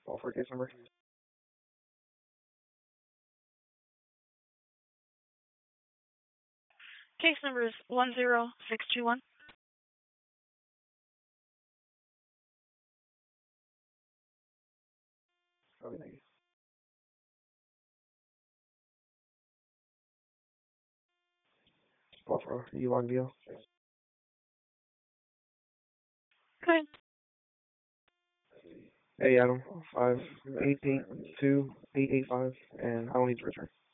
Call for case number. Case number is 10621. Okay, thank you. Call for Elon Deal. Go ahead. Hey Adam, 5882885, and I don't need to return.